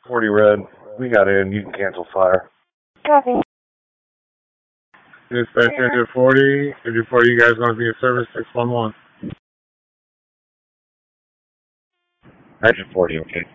40 red. We got in. You can cancel fire. Copy. Dispatch engine 40. Engine 40, you guys going to be in service 611. Engine 40, okay.